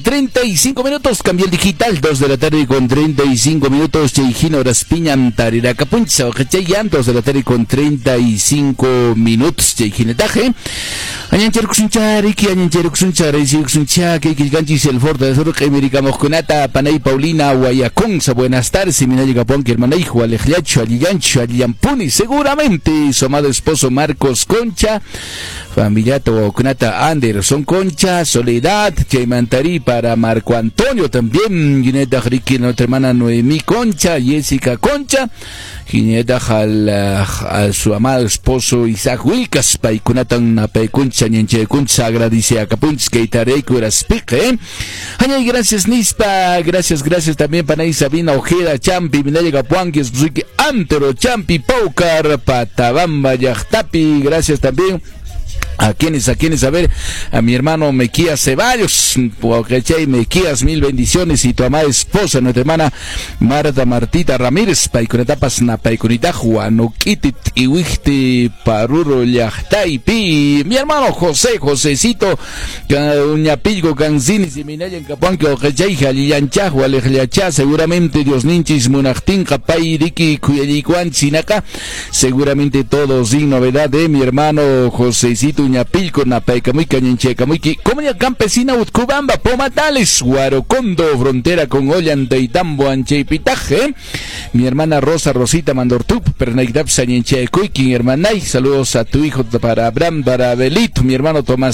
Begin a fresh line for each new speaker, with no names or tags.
35 minutos, cambio el digital, 2 de la tarde con 35 minutos, Cheijino horas piñan tarira capuncha, ojechayan, 2 de la tarde con 35 minutos, Cheijinetaje, Añancheruksunchari, Añancheruksunchari, Siruksunchaki, Kilganchis, el Forte de Sur, América Mosconata, Panay Paulina, Guayaconza, buenas tardes, Seminario Capón, que hermana hijo, Alejliacho, Aligancho, Aliampuni, seguramente, su amado esposo Marcos Concha, familiato Ocnata Anderson Concha, Soledad, Chaimantari para Marco Antonio también, Gineta Ricky, nuestra hermana Noemí Concha, Jessica Concha, Gineta a su amado esposo Isaac Wilcas, Paikunatan Paikuncha, Ñenche Kuncha, agradece a Capunch, que Itarei Curaspique, Añay, gracias Nispa, gracias también para Sabina Ojeda, Champi, Minaya Capuan, que es Antero, Champi, Paucar, Patabamba, Yachtapi, gracias también. ¿A quiénes? A ver, a mi hermano Mequías Ceballos, Mequías, mil bendiciones, y tu amada esposa, nuestra hermana Marta Martita Ramírez, Paiconetapas Napaiconita, Juanoquitit, Iwixte, Paruro, Yachtaipi, mi hermano Josecito, Uñapilgo, Canzinis, y Minaya en Capuán, que Ojechay, Jalianchajo, Alejliachá, seguramente Dios Ninchis, Munachtín, Capay, Riki, Cuyelicuan, Chinaca, seguramente todos sin novedad de mi hermano Josecito, Ñapilco, Napaicamuica, Ñenchecamuiqui, Comunidad Campesina Utcubamba, Pomatales, Guarocondo, frontera con Ollantaytambo, Ancheipitaje, mi hermana Rosita Mandortup, Pernaidapsa, Ñenchecuiqui, hermanay, saludos a tu hijo para Abraham, para Belito, mi hermano Tomás